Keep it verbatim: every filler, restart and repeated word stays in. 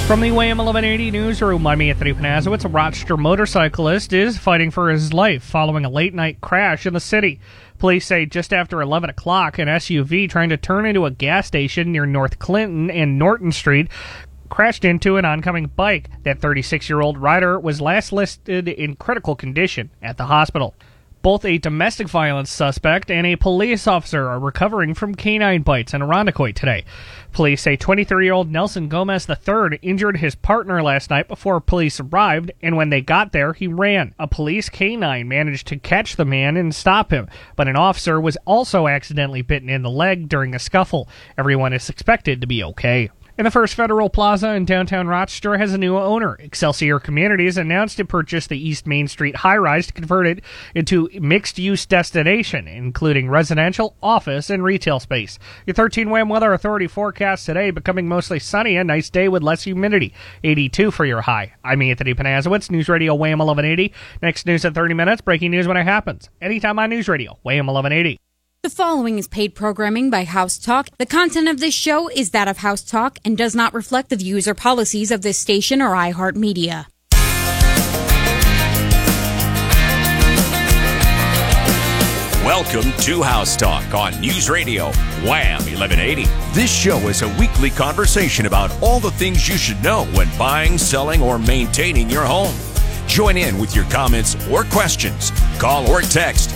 From the Wham eleven eighty newsroom, I'm Anthony Panazowitz. A Rochester motorcyclist is fighting for his life following a late-night crash in the city. Police say just after eleven o'clock, an S U V trying to turn into a gas station near North Clinton and Norton Street crashed into an oncoming bike. That thirty-six-year-old rider was last listed in critical condition at the hospital. Both a domestic violence suspect and a police officer are recovering from canine bites in Irondequoit today. Police say twenty-three-year-old Nelson Gomez the third injured his partner last night before police arrived, and when they got there, he ran. A police canine managed to catch the man and stop him, but an officer was also accidentally bitten in the leg during a scuffle. Everyone is expected to be okay. And the First Federal Plaza in downtown Rochester has a new owner. Excelsior Communities announced to purchase the East Main Street high-rise to convert it into mixed-use destination, including residential, office, and retail space. Your thirteen Wham Weather Authority forecast today, becoming mostly sunny, a nice day with less humidity. eighty-two for your high. I'm Anthony Panazowitz, News Radio Wham eleven eighty. Next news in thirty minutes, breaking news when it happens. Anytime on News Radio, Wham eleven eighty. The following is paid programming by House Talk. The content of this show is that of House Talk and does not reflect the views or policies of this station or iHeartMedia. Welcome to House Talk on News Radio Wham eleven eighty. This show is a weekly conversation about all the things you should know when buying, selling, or maintaining your home. Join in with your comments or questions. Call or text